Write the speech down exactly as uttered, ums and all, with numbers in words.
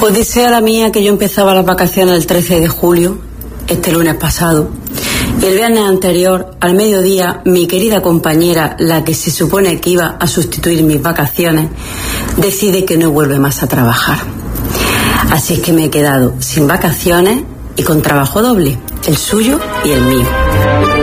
Pues dice a la mía que yo empezaba las vacaciones el trece de julio, este lunes pasado, y el viernes anterior, al mediodía, mi querida compañera, la que se supone que iba a sustituir mis vacaciones, decide que no vuelve más a trabajar. Así es que me he quedado sin vacaciones y con trabajo doble, el suyo y el mío.